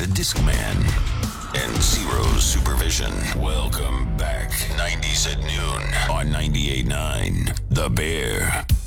a Discman and zero supervision. Welcome back. 90s at noon on 98.9 The Bear.